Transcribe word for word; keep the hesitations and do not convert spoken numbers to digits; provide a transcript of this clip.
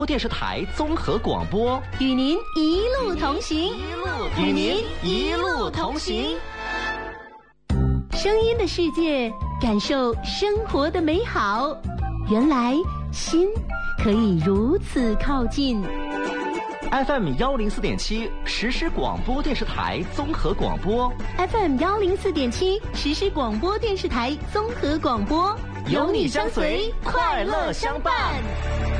电视台综合广播， 与您一路同行， 与您一路同行。 声音的世界，感受生活的美好。原来心可以如此靠近。 F M 幺零四点七实时广播电视台综合广播 ，F M 幺零四点七实时广播电视台综合广播， 有你相随，快乐相伴。